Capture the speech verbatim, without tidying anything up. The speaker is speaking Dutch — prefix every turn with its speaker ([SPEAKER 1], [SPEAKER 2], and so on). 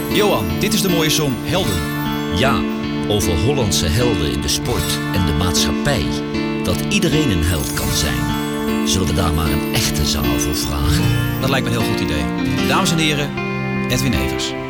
[SPEAKER 1] Johan, dit is de mooie song Helden.
[SPEAKER 2] Ja, over Hollandse helden in de sport en de maatschappij. Dat iedereen een held kan zijn. Zullen we daar maar een echte zaal voor vragen?
[SPEAKER 1] Dat lijkt me een heel goed idee. Dames en heren, Edwin Evers.